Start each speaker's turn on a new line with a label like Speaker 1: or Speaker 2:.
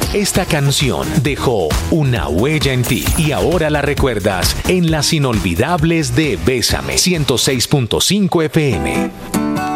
Speaker 1: Esta canción dejó una huella en ti y ahora la recuerdas en las inolvidables de Bésame 106.5 FM.